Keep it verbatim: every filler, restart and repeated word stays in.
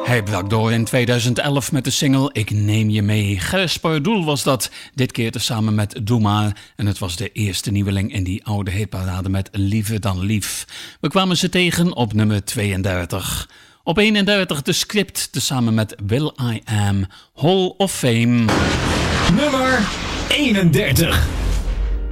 Hij brak door in tweeduizend elf met de single Ik Neem Je Mee. Gijsper Doel was dat, dit keer tezamen met Doe Maar. En het was de eerste nieuweling in die oude hitparade met Liever dan Lief. We kwamen ze tegen op nummer tweeëndertig. Op eenendertig de Script, tezamen met Will I Am, Hall of Fame. Nummer eenendertig.